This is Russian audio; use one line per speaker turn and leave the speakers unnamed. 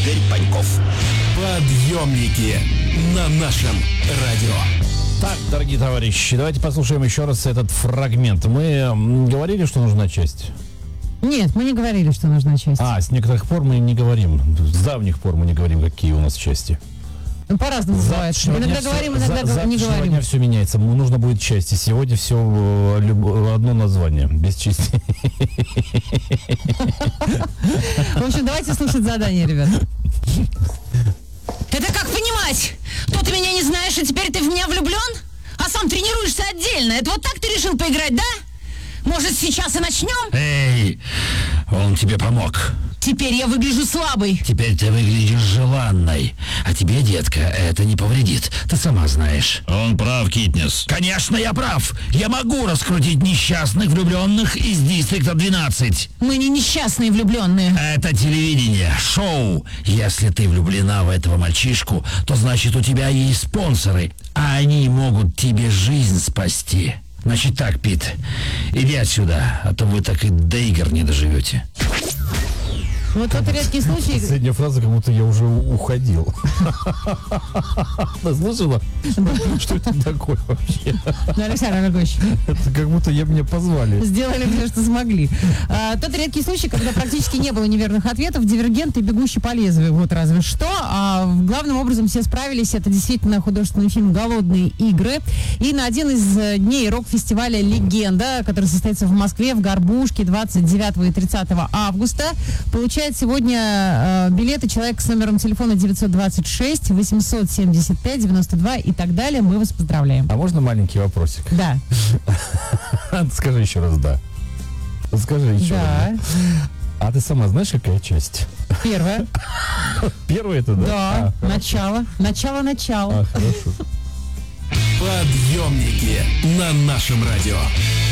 Игорь Паньков. Подъемники на нашем радио.
Так, дорогие товарищи, давайте послушаем еще раз этот фрагмент. Мы говорили, что нужна часть?
Нет, мы не говорили, что нужна часть.
С некоторых пор мы не говорим. С давних пор мы не говорим, какие у нас части.
Ну, по-разному бывает. Иногда говорим, иногда не говорим.
Сегодня все меняется. Нужно будет части. Сегодня все одно название, без частей.
В общем, давайте слушать задание, ребят.
Это как понимать? То ты меня не знаешь, и теперь ты в меня влюблен? А сам тренируешься отдельно. Это вот так ты решил поиграть, да? Может, сейчас и начнем?
Эй, он тебе помог.
Теперь я выгляжу слабой.
Теперь ты выглядишь желанной. А тебе, детка, это не повредит. Ты сама знаешь.
Он прав, Китнес.
Конечно, я прав. Я могу раскрутить несчастных влюбленных из Дистрикта 12.
Мы не несчастные влюбленные.
Это телевидение, шоу. Если ты влюблена в этого мальчишку, то значит у тебя есть спонсоры. А они могут тебе жизнь спасти. Значит так, Пит, иди отсюда, а то вы так и до игр не доживете.
Вот тот редкий случай...
Последняя фраза, как будто я уже уходил. Ты слышала? Что это такое вообще?
Александр Григорьевич.
Это как будто меня позвали.
Сделали все, что смогли. Тот редкий случай, когда практически не было неверных ответов, «Дивергент» и «Бегущий по лезвию». Вот разве что. Главным образом все справились. Это действительно художественный фильм «Голодные игры». И на один из дней рок-фестиваля «Легенда», который состоится в Москве, в Горбушке 29 и 30 августа, получает сегодня билеты человек с номером телефона 926 875 92 и так далее. Мы вас поздравляем.
А можно маленький вопросик?
Да.
Скажи еще раз «да». Скажи еще раз.
Да.
А ты сама знаешь, какая часть?
Первая.
Первая это, да?
Да. Начало.
Хорошо.
Подъемники на нашем радио.